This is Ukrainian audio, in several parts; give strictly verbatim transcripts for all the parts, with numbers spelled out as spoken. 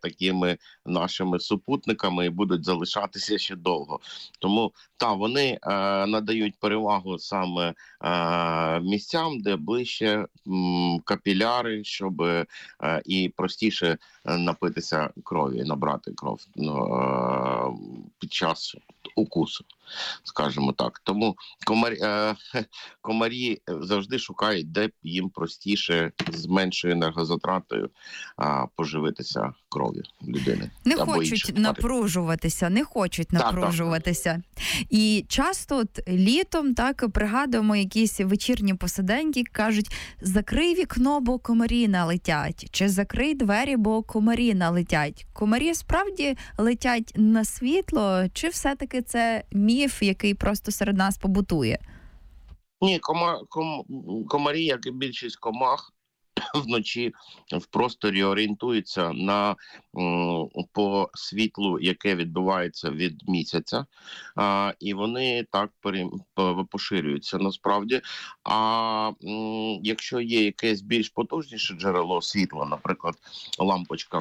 такими нашими супутниками і будуть залишатися ще довго. Тому, та, вони е, надають перевагу саме е, місцям, де ближче м, капіляри, щоб е, і простіше напитися крові, набрати кров е, під час укусу, скажімо так. Тому комарі, е, комарі завжди шукають, де б їм простіше з меншою енергозатратою е, поживитися кров'ю людини. Не хочуть напружуватися, не хочуть так, напружуватися. Так. І часто от, літом так пригадуємо якісь вечірні посиденьки, кажуть, закрий вікно, бо комарі налетять, чи закрий двері, бо комарі налетять. Комарі справді летять на світло, чи все-таки це міф, який просто серед нас побутує? Ні, кома, ком, комарі, як і більшість комах, вночі в просторі орієнтуються на м, по світлу, яке відбувається від місяця, а, і вони так пере, поширюються насправді. А м, якщо є якесь більш потужніше джерело світла, наприклад, лампочка,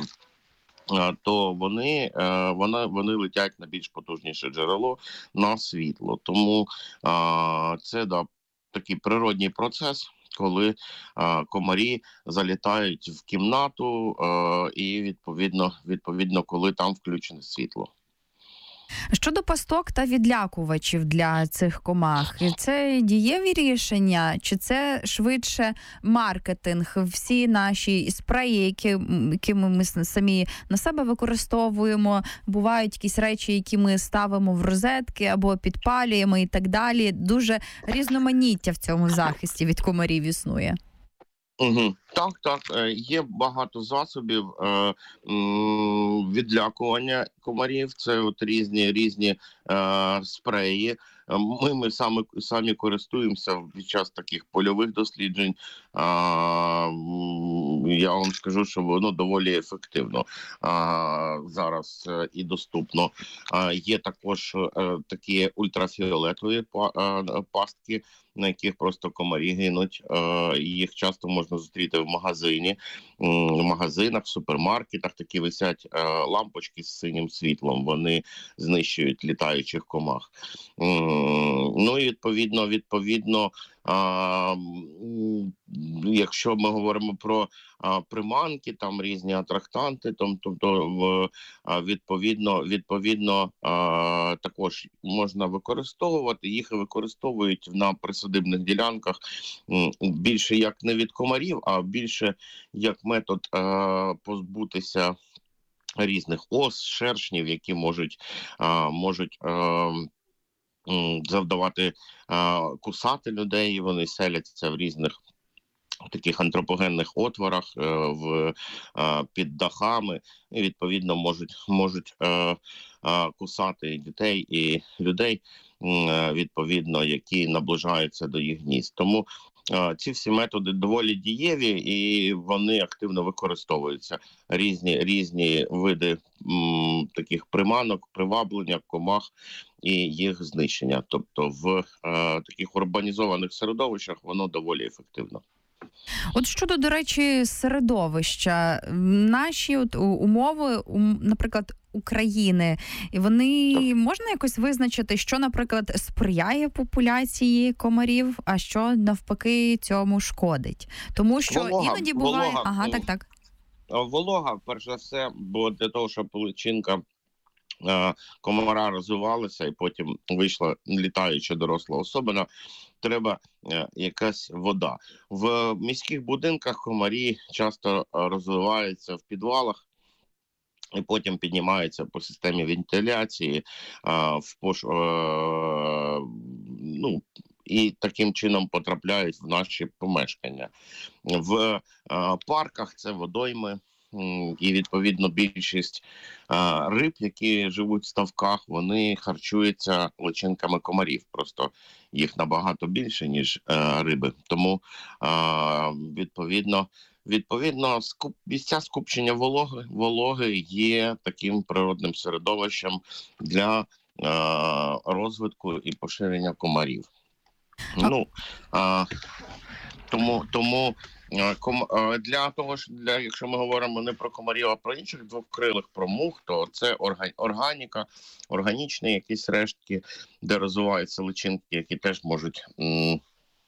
то вони, вони, вони летять на більш потужніше джерело, на світло. Тому а, це да, такий природній процес, коли а, комарі залітають в кімнату а, і відповідно, відповідно, коли там включене світло. Щодо пасток та відлякувачів для цих комах, це дієві рішення, чи це швидше маркетинг? Всі наші спреї, які, якими ми самі на себе використовуємо, бувають якісь речі, які ми ставимо в розетки або підпалюємо і так далі. Дуже різноманіття в цьому захисті від комарів існує. Угу. Так, так. Є багато засобів е, відлякування комарів. Це от різні різні е, спреї. Ми, ми самі, самі користуємося під час таких польових досліджень. А, я вам скажу, що воно доволі ефективно а, зараз і доступно. А, є також а, такі ультрафіолетові пастки, на яких просто комарі гинуть. А, їх часто можна зустріти в магазині, в магазинах, в супермаркетах. Такі висять а, лампочки з синім світлом. Вони знищують літаючих комах. Ну і відповідно, відповідно, а, якщо ми говоримо про а, приманки, там різні атрактанти, там, тобто в, а, відповідно, відповідно а, також можна використовувати, їх використовують на присадибних ділянках більше як не від комарів, а більше як метод а, позбутися різних ос, шершнів, які можуть, а, можуть а, завдавати, а, кусати людей, вони селяться в різних таких антропогенних отворах, е, в, а, під дахами, і відповідно можуть, можуть е, а, кусати і дітей, і людей, е, відповідно, які наближаються до їх гнізд. Тому е, ці всі методи доволі дієві, і вони активно використовуються. Різні, різні види м, таких приманок, приваблення, комах і їх знищення. Тобто в е, таких урбанізованих середовищах воно доволі ефективно. От щодо, до речі, середовища, наші от умови, наприклад, України, і вони так. Можна якось визначити, що, наприклад, сприяє популяції комарів, а що навпаки цьому шкодить? Тому що волога, іноді буває... Волога, ага, так, так. Волога, перш за все, бо для того, щоб личинка комара розвивалася і потім вийшла літаюча доросла особина, треба е, якась вода. В міських будинках комарі часто розвиваються в підвалах і потім піднімаються по системі вентиляції, е, в пош... е, ну, і таким чином потрапляють в наші помешкання. В е, парках це водойми. І, відповідно, більшість а, риб, які живуть в ставках, вони харчуються личинками комарів. Просто їх набагато більше, ніж а, риби. Тому, а, відповідно, відповідно скуп, місця скупчення вологи, вологи є таким природним середовищем для а, розвитку і поширення комарів. А... Ну, а, тому... тому Е, Ком... е, Для того ж, для якщо ми говоримо не про комарів, а про інших двокрилих, про мух, то це орга... органіка, органічні якісь рештки, де розвиваються личинки, які теж можуть м...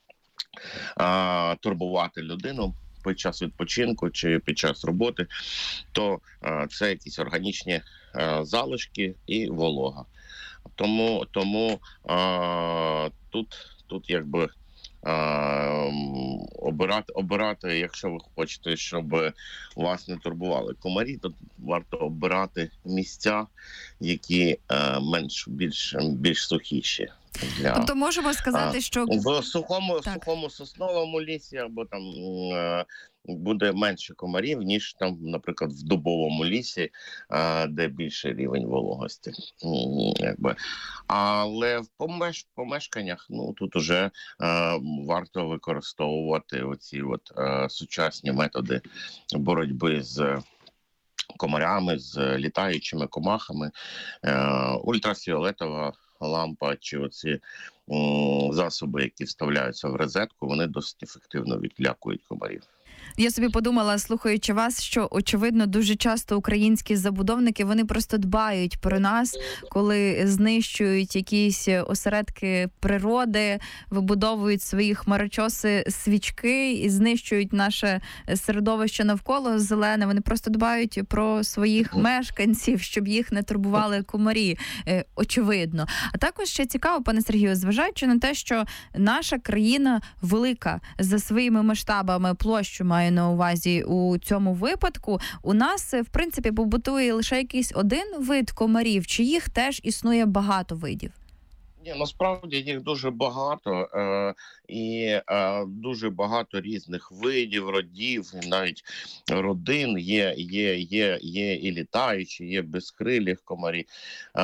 а, турбувати людину під час відпочинку чи під час роботи, то а, це якісь органічні а, залишки і волога. Тому, тому а, тут, тут якби а, обирати, обирати, якщо ви хочете, щоб вас не турбували комарі, то варто обирати місця, які а, менш більш більш сухіші. Для, Тобто можемо сказати, а, що в сухому, так. сухому сосновому лісі або там е, буде менше комарів, ніж там, наприклад, в дубовому лісі, е, де більший рівень вологості. М, якби. Але в помеш, помешканнях, ну тут уже е, варто використовувати оці от е, сучасні методи боротьби з комарями, з літаючими комахами, е, ультрафіолетова лампа чи оці м, засоби, які вставляються в розетку, вони досить ефективно відлякують комарів. Я собі подумала, слухаючи вас, що, очевидно, дуже часто українські забудовники, вони просто дбають про нас, коли знищують якісь осередки природи, вибудовують свої хмарочоси свічки і знищують наше середовище навколо зелене. Вони просто дбають про своїх мешканців, щоб їх не турбували комарі, очевидно. А також ще цікаво, пане Сергію, зважаючи на те, що наша країна велика за своїми масштабами, площу маю на увазі у цьому випадку, у нас, в принципі, побутує лише якийсь один вид комарів, чи їх теж існує багато видів? Ні, насправді їх дуже багато, е, і е, дуже багато різних видів, родів, навіть родин є, є, є, є і літаючі, є безкрилі комарі. Е,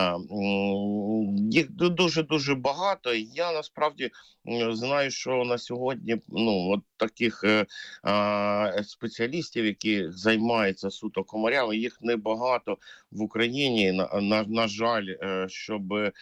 м, їх дуже-дуже багато. Я насправді знаю, що на сьогодні ну, от таких е, е, спеціалістів, які займаються суто комарями, їх небагато в Україні, на, на, на жаль, е, щоб е,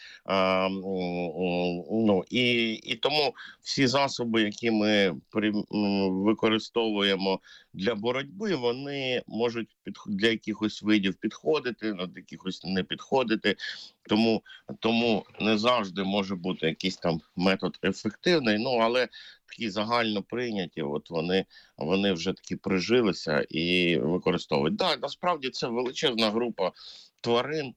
ну і, і тому всі засоби, які ми при, використовуємо для боротьби, вони можуть під, для якихось видів підходити, для якихось не підходити. Тому, тому не завжди може бути якийсь там метод ефективний, ну але такі загально прийняті, от вони, вони вже такі прижилися і використовують. Так, да, насправді це величезна група тварин,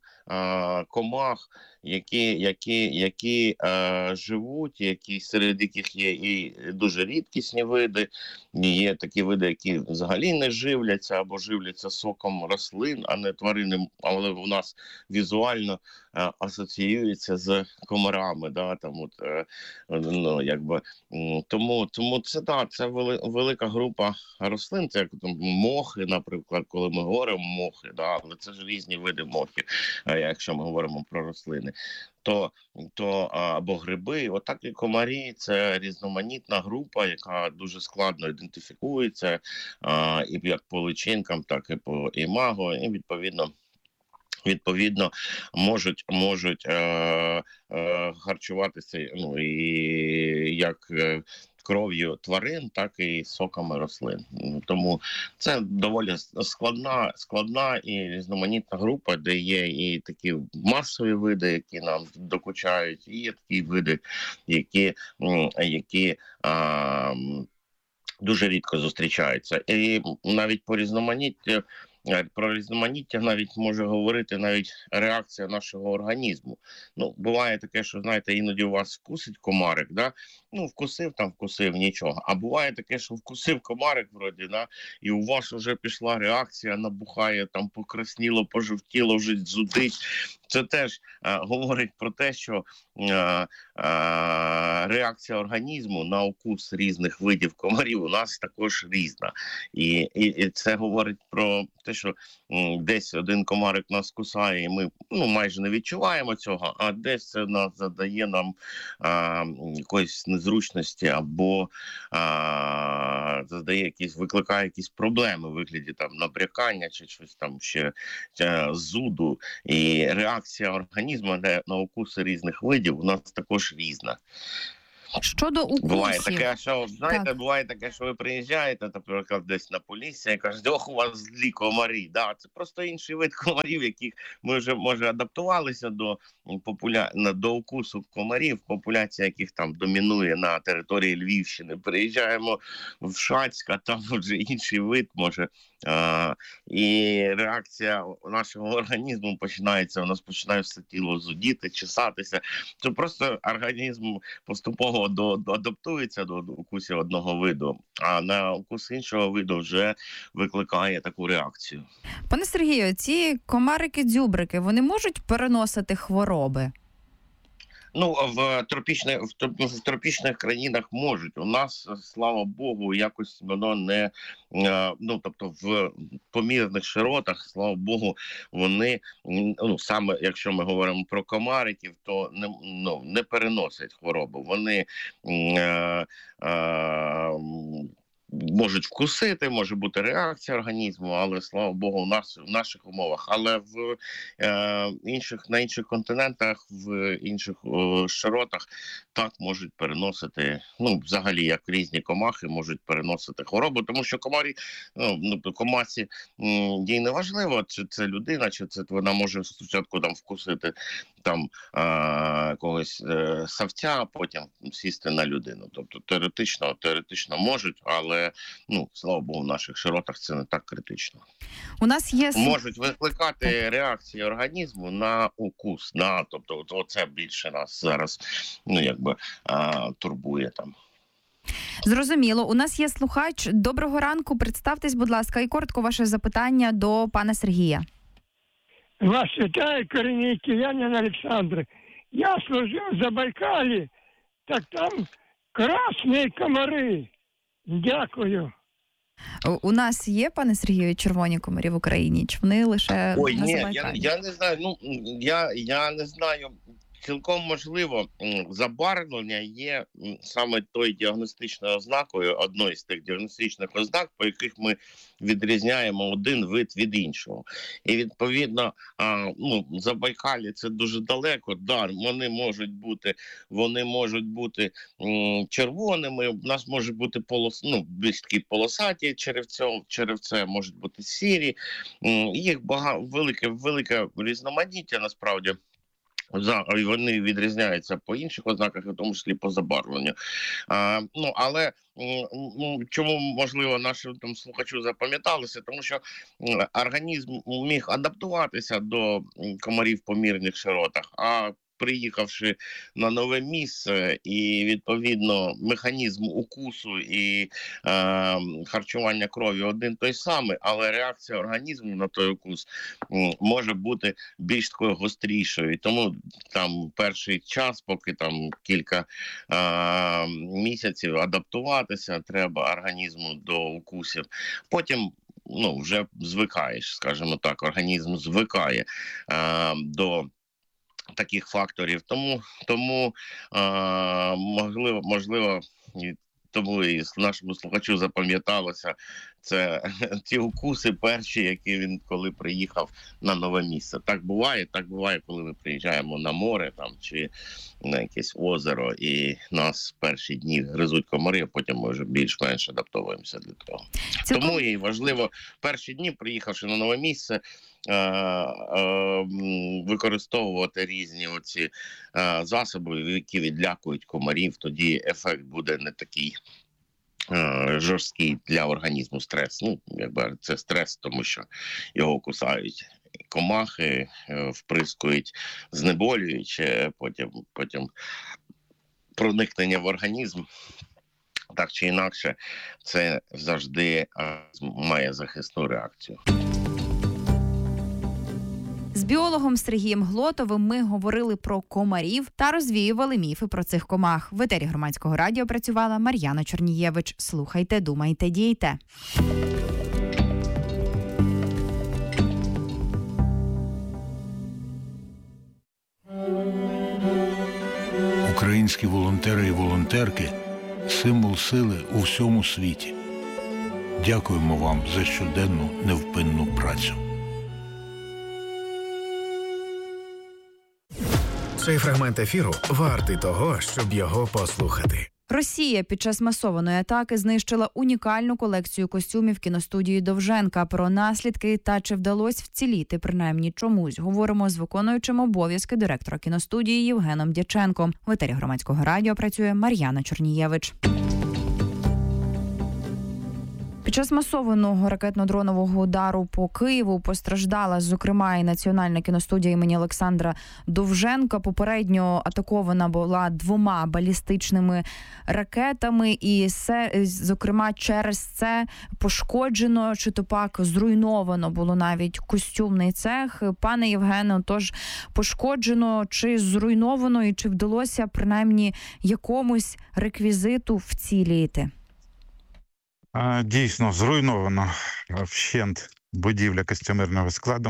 комах, які, які, які е, живуть, які, серед яких є і дуже рідкісні види, є такі види, які взагалі не живляться або живляться соком рослин, а не тварини, але у нас візуально е, асоціюється з комарами. Да, там, от, е, ну, якби, тому, тому це, да, це вели, велика група рослин, це як там, мохи, наприклад, коли ми говоримо мохи, да, але це ж різні види мохів, е, якщо ми говоримо про рослини. То, то або гриби, отак і комарі – це різноманітна група, яка дуже складно ідентифікується, а, і як по личинкам, так і по імаго, і відповідно Відповідно, можуть можуть е, е, харчуватися, ну і як е, кров'ю тварин, так і соками рослин. Тому це доволі складна, складна і різноманітна група, де є і такі масові види, які нам докучають, і є такі види, які, які а, дуже рідко зустрічаються. І навіть по різноманіттю Про різноманіття навіть може говорити навіть реакція нашого організму. Ну, буває таке, що, знаєте, іноді у вас вкусить комарик, да? Ну, вкусив там, вкусив, нічого. А буває таке, що вкусив комарик, вроді, да? І у вас вже пішла реакція, набухає, там покрасніло, пожовтіло, вже зудить. Це теж а, говорить про те, що а, а, реакція організму на укус різних видів комарів у нас також різна. І, і, і це говорить про те, що м, десь один комарик нас кусає, і ми ну, майже не відчуваємо цього, а десь це нас задає нам а, якоїсь незручності або а, задає якісь, викликає якісь проблеми у вигляді там набрякання чи щось там ще чи, зуду. І реакція організму на укуси різних видів у нас також різна. Щодо укусів. Буває таке, що, знаєте, Так. буває таке, що ви приїжджаєте, наприклад, десь на Полісся і кажете, ох, у вас злі комарі. Да, це просто інший вид комарів, яких ми вже, може, адаптувалися до, популя... до укусу комарів, популяція яких там домінує на території Львівщини. Приїжджаємо в Шацьк, а там вже інший вид, може. А, і реакція нашого організму починається, у нас починає все тіло зудіти, чесатися. Це просто організм поступово до, до адаптується до, до укусів одного виду, а на укус іншого виду вже викликає таку реакцію. Пане Сергію, ці комарики-дзюбрики, вони можуть переносити хвороби? Ну, в тропічних, в, троп- в тропічних країнах можуть. У нас, слава Богу, якось воно не, е, ну, тобто в помірних широтах, слава Богу, вони, м, ну, саме якщо ми говоримо про комариків, то не, ну, не переносять хворобу. Вони м, е, е, можуть вкусити, може бути реакція організму, але, слава Богу, у нас в наших умовах. Але в е, інших, на інших континентах, в інших е, широтах так можуть переносити, ну, взагалі, як різні комахи можуть переносити хворобу, тому що комарі, ну, ну комасі, м, їй не важливо, чи це людина, чи це вона може спочатку там вкусити там е, когось е, савця, а потім сісти на людину. Тобто теоретично, теоретично можуть, але, ну, слава Богу, в наших широтах це не так критично. У нас є... Можуть викликати реакції організму на укус, на, тобто оце більше нас зараз, ну, якби, а, турбує там. Зрозуміло. У нас є слухач. Доброго ранку. Представтесь, будь ласка, і коротко ваше запитання до пана Сергія. Вас вітає корінний киянин Олександр. Я служив в Забайкалі, так там красні комари. Дякую. У нас є, пане Сергію, червоні комарі в Україні? Чи вони лише Ой, на ні, я, Забайкалі? я не знаю, ну, я, я не знаю, цілком можливо, м, забарвлення є м, саме тою діагностичною ознакою, одною з тих діагностичних ознак, по яких ми відрізняємо один вид від іншого. І відповідно, а, ну, Забайкалі це дуже далеко, да, вони можуть бути, вони можуть бути м, червоними, у нас може бути полос, ну, більш такі полосаті черевця, черевце, можуть бути сірі, м, їх багато, велике, велике різноманіття насправді. За вони відрізняються по інших ознаках, в тому числі по забарвленню. А, ну але м, чому можливо нашим там слухачу запам'яталося? Тому що м, організм міг адаптуватися до комарів в помірних широтах, а приїхавши на нове місце, і відповідно механізм укусу і е, харчування крові один той самий, але реакція організму на той укус м, може бути більш такою гострішою. І тому там перший час, поки там кілька е, місяців адаптуватися треба організму до укусів. Потім ну вже звикаєш, скажімо так, організм звикає е, до таких факторів, тому тому а, можливо, можливо, і тому і нашому слухачу запам'яталося це ті укуси перші, які він коли приїхав на нове місце. Так буває, так буває, коли ми приїжджаємо на море там чи на якесь озеро, і нас перші дні гризуть комари, а потім ми вже більш-менш адаптовуємося до того. Цілком... Тому і важливо перші дні, приїхавши на нове місце, використовувати різні оці засоби, які відлякують комарів, тоді ефект буде не такий жорсткий для організму стрес. Ну, якби це стрес, тому що його кусають комахи, вприскують знеболююче, потім, потім проникнення в організм. Так чи інакше, це завжди має захисну реакцію. З біологом Сергієм Глотовим ми говорили про комарів та розвіювали міфи про цих комах. В етері Громадського радіо працювала Мар'яна Чорнієвич. Слухайте, думайте, дійте. Українські волонтери і волонтерки – символ сили у всьому світі. Дякуємо вам за щоденну невпинну працю. Цей фрагмент ефіру вартий того, щоб його послухати. Росія під час масованої атаки знищила унікальну колекцію костюмів кіностудії Довженка. Про наслідки та чи вдалося вціліти принаймні чомусь говоримо з виконуючим обов'язки директора кіностудії Євгеном Дяченком. В етері Громадського радіо працює Мар'яна Чорнієвич. Під час масованого ракетно-дронового удару по Києву постраждала, зокрема, і Національна кіностудія імені Олександра Довженка. Попередньо атакована була двома балістичними ракетами, і, зокрема, через це пошкоджено, чи то пак зруйновано було навіть костюмний цех. Пане Євгене, тож пошкоджено чи зруйновано, і чи вдалося принаймні якомусь реквізиту вціліти? Дійсно, зруйновано вщент будівля костюмерного складу.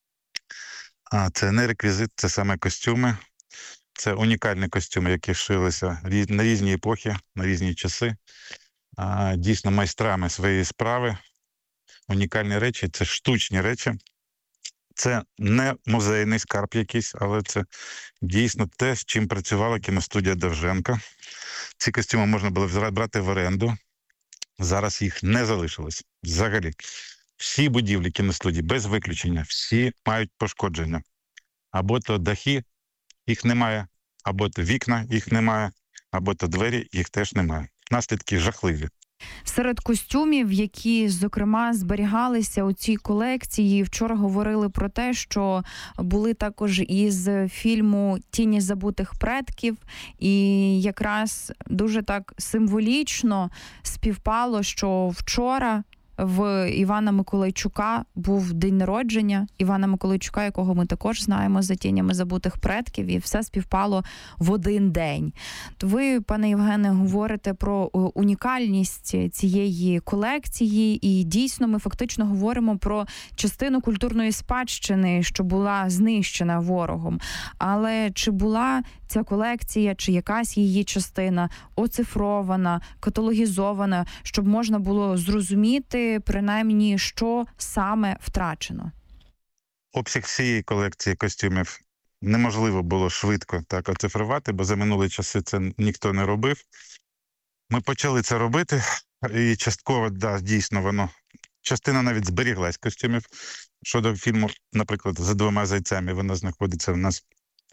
Це не реквізит, це саме костюми. Це унікальні костюми, які шилися на різні епохи, на різні часи. Дійсно, майстрами своєї справи. Унікальні речі, це штучні речі. Це не музейний скарб якийсь, але це дійсно те, з чим працювала кіностудія Довженка. Ці костюми можна було брати в оренду. Зараз їх не залишилось взагалі. Всі будівлі кіностудії, без виключення, всі мають пошкодження. Або то дахи, їх немає, або то вікна, їх немає, або то двері, їх теж немає. Наслідки жахливі. Серед костюмів, які, зокрема, зберігалися у цій колекції, вчора говорили про те, що були також із фільму «Тіні забутих предків», і якраз дуже так символічно співпало, що вчора в Івана Миколайчука був день народження Івана Миколайчука, якого ми також знаємо за «Тінями забутих предків», і все співпало в один день. То ви, пане Євгене, говорите про унікальність цієї колекції, і дійсно ми фактично говоримо про частину культурної спадщини, що була знищена ворогом. Але чи була ця колекція, чи якась її частина оцифрована, каталогізована, щоб можна було зрозуміти, принаймні, що саме втрачено? Обсяг всієї колекції костюмів неможливо було швидко так оцифрувати, бо за минулі часи це ніхто не робив. Ми почали це робити, і частково, да, дійсно, воно, частина навіть зберіглась костюмів. Щодо фільму, наприклад, «За двома зайцями», вона знаходиться в нас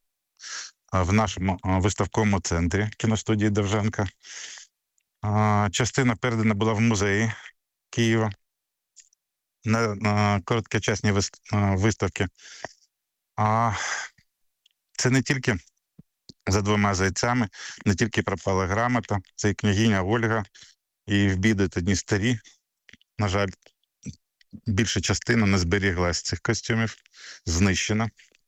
в нашому виставковому центрі кіностудії Довженка. Частина передана була в музеї Києва на, на короткочасні виставки. А це не тільки «За двома зайцями», не тільки пропала грамота, це і княгиня Ольга, і в біди тоді старі. На жаль, більша частина не зберіглась цих костюмів, знищена.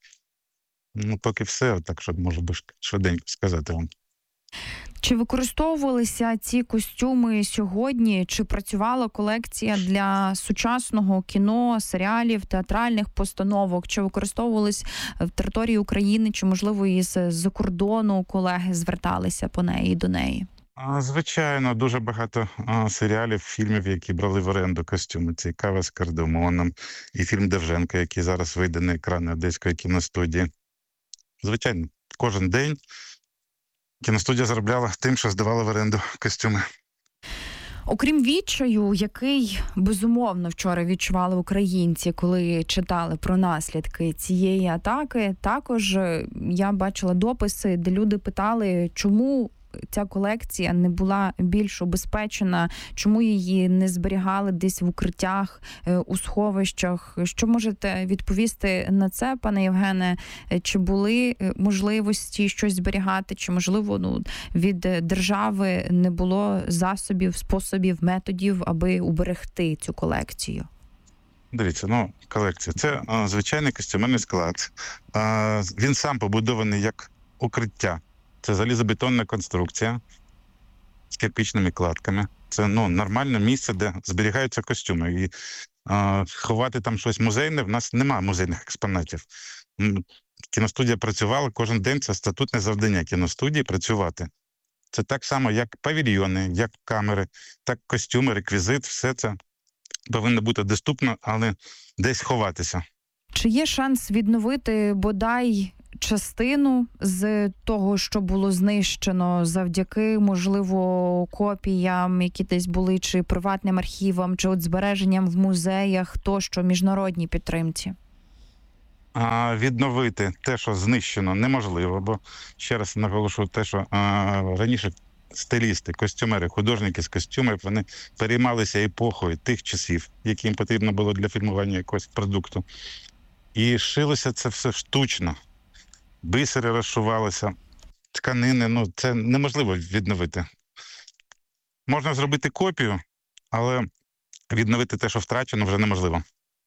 Ну, поки все, так, щоб, може би, швиденько сказати вам. Чи використовувалися ці костюми сьогодні? Чи працювала колекція для сучасного кіно, серіалів, театральних постановок? Чи використовувались в території України? Чи, можливо, із-за кордону колеги зверталися по неї і до неї? Звичайно, дуже багато а, серіалів, фільмів, які брали в оренду костюми. Це і «Кава з кардамоном», і фільм Довженка, який зараз вийде на екрани Одеської кіностудії. Звичайно, кожен день кіностудія заробляла тим, що здавала в оренду костюми. Окрім відчаю, який, безумовно, вчора відчували українці, коли читали про наслідки цієї атаки, також я бачила дописи, де люди питали, чому ця колекція не була більш убезпечена, чому її не зберігали десь в укриттях, у сховищах. Що можете відповісти на це, пане Євгене? Чи були можливості щось зберігати, чи, можливо, ну, від держави не було засобів, способів, методів, аби уберегти цю колекцію? Дивіться, ну, колекція. Це а, звичайний костюмерний склад. А, він сам побудований як укриття. Це залізобетонна конструкція з кирпичними кладками. Це, ну, нормальне місце, де зберігаються костюми. І а, ховати там щось музейне, в нас немає музейних експонатів. Кіностудія працювала кожен день, це статутне завдання кіностудії працювати. Це так само, як павільйони, як камери, так костюми, реквізит, все це повинно бути доступно, але десь ховатися. Чи є шанс відновити бодай частину з того, що було знищено завдяки, можливо, копіям, які десь були, чи приватним архівам, чи от збереженням в музеях, тощо, міжнародній підтримці? А відновити те, що знищено, неможливо, бо, ще раз наголошу, те, що а, раніше стилісти, костюмери, художники з костюмів, вони переймалися епохою тих часів, які їм потрібно було для фільмування якогось продукту. І шилося це все штучно. Бисери розшивалися, тканини, ну це неможливо відновити. Можна зробити копію, але відновити те, що втрачено, вже неможливо.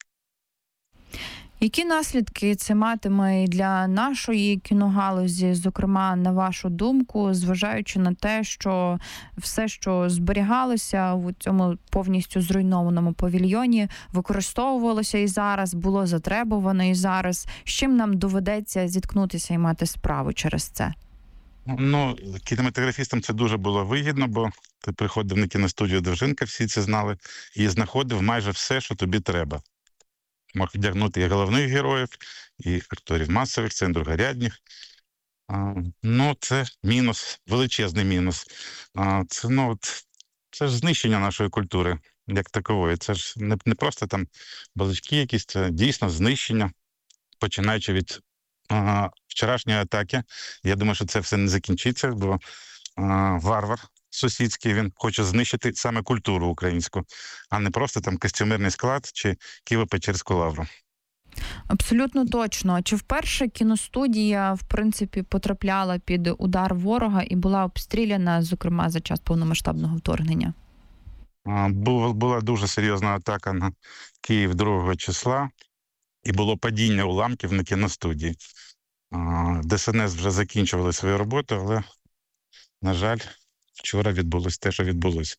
Які наслідки це матиме і для нашої кіногалузі, зокрема, на вашу думку, зважаючи на те, що все, що зберігалося в цьому повністю зруйнованому павільйоні, використовувалося і зараз, було затребувано і зараз. З чим нам доведеться зіткнутися і мати справу через це? Ну, кінематографістам це дуже було вигідно, бо ти приходив на кіностудію Довженка, всі це знали, і знаходив майже все, що тобі треба. Мог вдягнути і головних героїв, і акторів масових, це другорядних. А, ну, це мінус, величезний мінус. А, це, ну, от, це ж знищення нашої культури, як такової. Це ж не, не просто там балачки якісь, це дійсно знищення, починаючи від а, вчорашньої атаки. Я думаю, що це все не закінчиться, бо а, варвар сусідський, він хоче знищити саме культуру українську, а не просто там костюмерний склад чи Києво-Печерську лавру. Абсолютно точно. Чи вперше кіностудія, в принципі, потрапляла під удар ворога і була обстріляна, зокрема, за час повномасштабного вторгнення? Була дуже серйозна атака на Київ другого числа, і було падіння уламків на кіностудії. ДСНС вже закінчували свою роботу, але, на жаль, вчора відбулося те, що відбулося.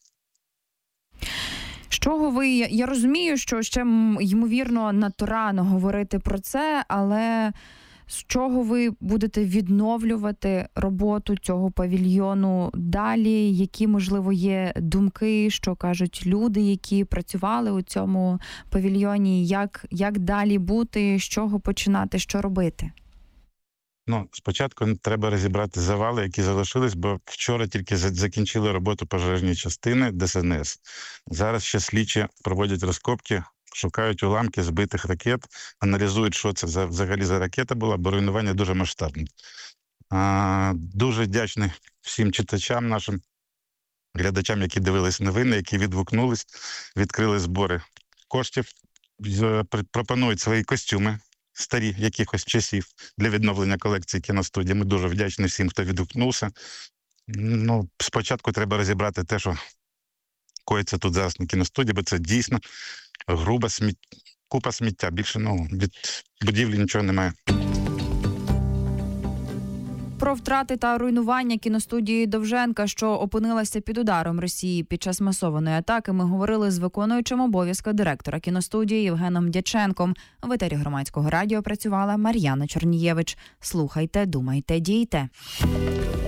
З чого ви, я розумію, що ще, ймовірно, надто рано говорити про це, але з чого ви будете відновлювати роботу цього павільйону далі? Які, можливо, є думки, що кажуть люди, які працювали у цьому павільйоні? Як, як далі бути, з чого починати, що робити? Ну, спочатку треба розібрати завали, які залишились, бо вчора тільки закінчили роботу пожежні частини ДСНС. Зараз ще слідчі проводять розкопки, шукають уламки збитих ракет, аналізують, що це за, взагалі за ракета була, бо руйнування дуже масштабне. А, дуже вдячний всім читачам нашим, глядачам, які дивились новини, які відгукнулись, відкрили збори коштів, пропонують свої костюми старі якихось часів для відновлення колекції кіностудії. Ми дуже вдячні всім, хто відгукнувся. Ну, спочатку треба розібрати те, що коїться тут зараз на кіностудії, бо це дійсно груба сміття, купа сміття. Більше, ну, від будівлі нічого немає. Про втрати та руйнування кіностудії Довженка, що опинилася під ударом Росії під час масованої атаки, ми говорили з виконуючим обов'язки директора кіностудії Євгеном Дяченком. В етері Громадського радіо працювала Мар'яна Чорнієвич. Слухайте, думайте, дійте.